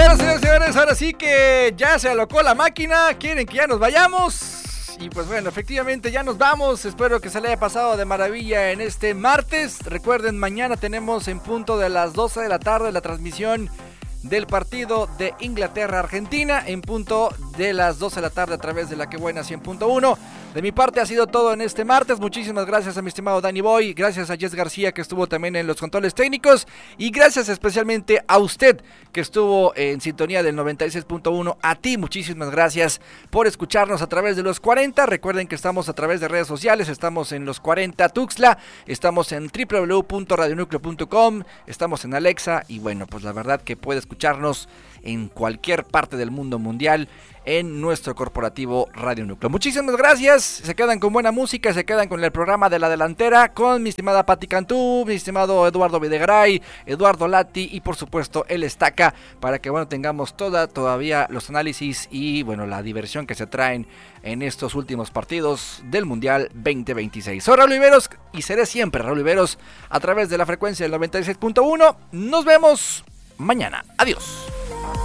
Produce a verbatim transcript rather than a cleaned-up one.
Bueno, señores, señores, ahora sí que ya se alocó la máquina. Quieren que ya nos vayamos. Y pues bueno, efectivamente ya nos vamos. Espero que se le haya pasado de maravilla en este martes. Recuerden, mañana tenemos en punto de las doce de la tarde la transmisión del partido de Inglaterra-Argentina en punto de las doce de la tarde a través de la Que Buena cien punto uno. De mi parte ha sido todo en este martes. Muchísimas gracias a mi estimado Danny Boy, gracias a Jess García que estuvo también en los controles técnicos y gracias especialmente a usted que estuvo en sintonía del noventa y seis punto uno. A ti muchísimas gracias por escucharnos a través de los cuarenta. Recuerden que estamos a través de redes sociales, estamos en los cuarenta Tuxtla, estamos en doble u doble u doble u punto radio núcleo punto com, estamos en Alexa y bueno, pues la verdad que puede escucharnos en cualquier parte del mundo mundial en nuestro corporativo Radio Núcleo. Muchísimas gracias, se quedan con buena música, se quedan con el programa de La Delantera, con mi estimada Pati Cantú, mi estimado Eduardo Videgaray, Eduardo Lati y por supuesto el Estaca, para que bueno tengamos toda todavía los análisis y bueno la diversión que se traen en estos últimos partidos del Mundial veinte veintiséis. Soy Raúl Oliveros y seré siempre Raúl Oliveros a través de la frecuencia del noventa y seis punto uno. Nos vemos mañana. Adiós.